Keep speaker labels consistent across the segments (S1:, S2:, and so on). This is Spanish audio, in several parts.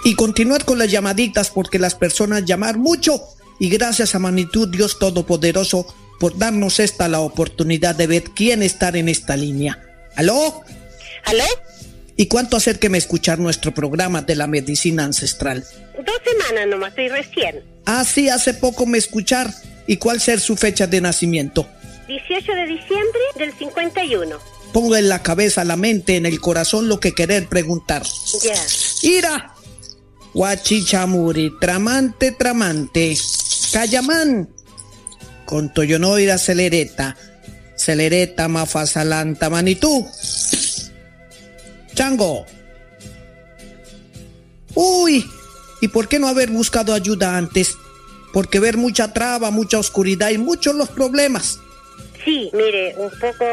S1: Y continuar con las llamaditas porque las personas llamar mucho. Y gracias a Magnitud Dios Todopoderoso por darnos la oportunidad de ver quién está en esta línea. ¿Aló?
S2: ¿Aló?
S1: ¿Y cuánto acérqueme a escuchar nuestro programa de la medicina ancestral?
S2: 2 semanas nomás, estoy recién.
S1: Ah, sí, hace poco me escuchar. ¿Y cuál ser su fecha de nacimiento?
S2: 18 de diciembre del 51.
S1: Ponga en la cabeza, la mente, en el corazón lo que querer preguntar.
S2: Ya.
S1: ¡Ira! Huachichamuri, tramante, Cayamán, con Toyonoira celereta mafasalanta manitú. Chango. Uy, ¿y por qué no haber buscado ayuda antes? Porque ver mucha traba, mucha oscuridad y muchos los problemas.
S2: Sí, mire, un poco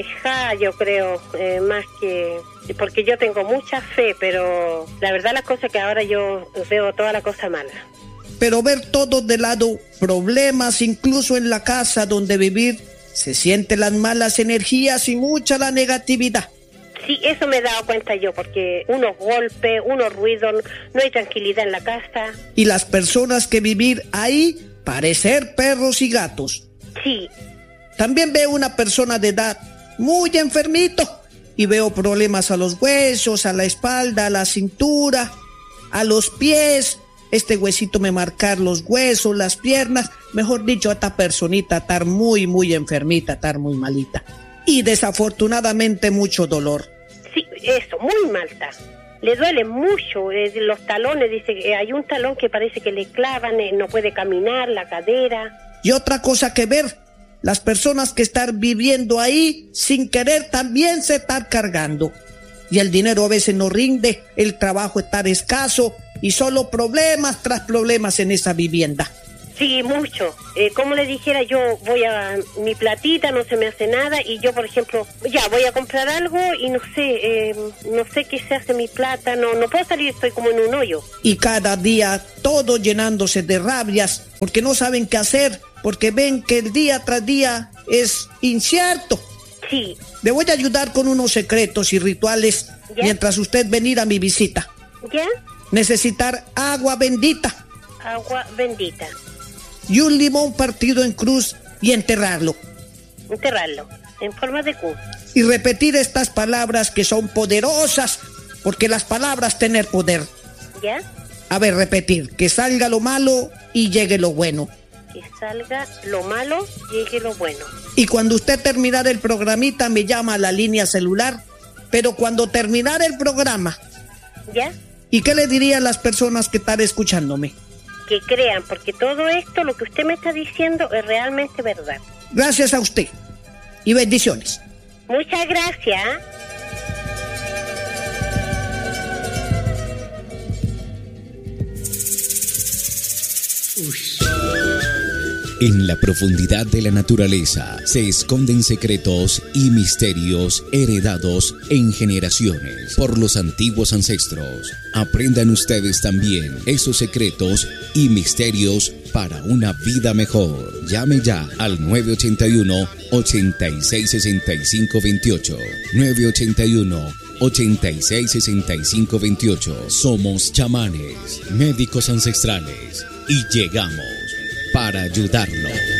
S2: yo creo, más que... Porque yo tengo mucha fe, pero la verdad las cosas que ahora yo veo toda la cosa mala.
S1: Pero ver todo de lado, problemas incluso en la casa donde vivir, se sienten las malas energías y mucha la negatividad.
S2: Sí, eso me he dado cuenta yo, porque unos golpes, unos ruidos, no hay tranquilidad en la casa.
S1: Y las personas que vivir ahí, parecer perros y gatos.
S2: Sí.
S1: También veo una persona de edad muy enfermito y veo problemas a los huesos, a la espalda, a la cintura, a los pies. Este huesito me marcar los huesos, las piernas. Mejor dicho, esta personita estar muy, muy enfermita, estar muy malita. Y desafortunadamente mucho dolor.
S2: Sí, eso, muy mal está. Le duele mucho los talones, dice que hay un talón que parece que le clavan, no puede caminar, la cadera.
S1: Y otra cosa que ver, las personas que están viviendo ahí sin querer también se están cargando. Y el dinero a veces no rinde, el trabajo está escaso y solo problemas tras problemas en esa vivienda.
S2: Sí, mucho. Como le dijera, yo voy a mi platita, no se me hace nada y yo, por ejemplo, ya voy a comprar algo y no sé qué se hace mi plata, no puedo salir, estoy como en un hoyo.
S1: Y cada día todo llenándose de rabias porque no saben qué hacer, porque ven que el día tras día es incierto.
S2: Sí.
S1: Le voy a ayudar con unos secretos y rituales. ¿Ya? Mientras usted venir a mi visita.
S2: ¿Ya?
S1: Necesitar agua bendita.
S2: Agua bendita.
S1: Y un limón partido en cruz y enterrarlo.
S2: Enterrarlo, en forma de cruz.
S1: Y repetir estas palabras que son poderosas, porque las palabras tener poder.
S2: ¿Ya?
S1: A ver, repetir, que salga lo malo y llegue lo bueno.
S2: Que salga lo malo, llegue lo bueno.
S1: Y cuando usted terminar el programita me llama a la línea celular, pero cuando terminar el programa.
S2: ¿Ya?
S1: ¿Y qué le diría a las personas que están escuchándome?
S2: Que crean, porque todo esto, lo que usted me está diciendo, es realmente verdad.
S1: Gracias a usted. Y bendiciones.
S2: Muchas gracias.
S3: En la profundidad de la naturaleza se esconden secretos y misterios heredados en generaciones por los antiguos ancestros. Aprendan ustedes también esos secretos y misterios para una vida mejor. Llame ya al 981-866528. 981-866528. Somos chamanes, médicos ancestrales y llegamos para ayudarlo.